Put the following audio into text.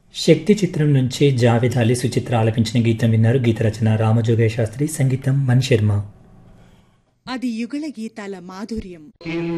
శక్తి చిత్రం నుంచి జావేద్ అలీ సుచిత్ర ఆలపించిన గీతం విన్నారు. గీత రచన రామజోగయ్య శాస్త్రి, సంగీతం మణిశర్మ. అది యుగళ గీతాల మాధుర్యం.